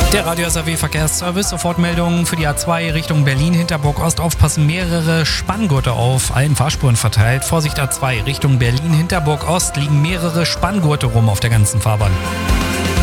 Der Radio SAW Verkehrsservice, Sofortmeldungen für die A2 Richtung Berlin-Hinterburg-Ost. Aufpassen, mehrere Spanngurte auf allen Fahrspuren verteilt. Vorsicht A2 Richtung Berlin-Hinterburg-Ost, liegen mehrere Spanngurte rum auf der ganzen Fahrbahn.